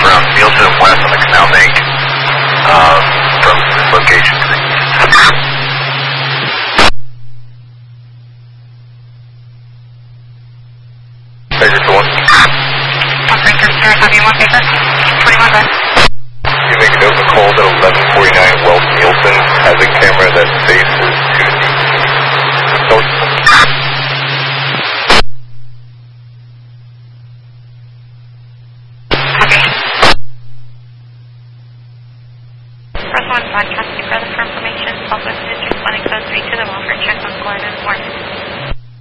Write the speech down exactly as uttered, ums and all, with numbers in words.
from Nielsen West on the Canal Bank, uh, from this location to the east. Pager to one. Operator, zero seven one pager, twenty-one left. You make a note of the call at eleven forty-nine. Wells Nielsen has a camera that faces to the north. Press one broadcasting further for information. Southwest District one X zero three to the Wofford. Check on coordinates. Morning.